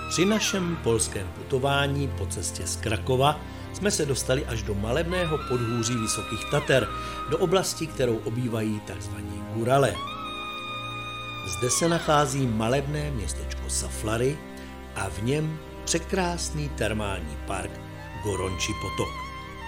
Při našem polském putování po cestě z Krakova jsme se dostali až do malebného podhůří Vysokých Tater, do oblasti, kterou obývají tzv. Gurale. Zde se nachází malebné městečko Saflary a v něm překrásný termální park Goronči potok.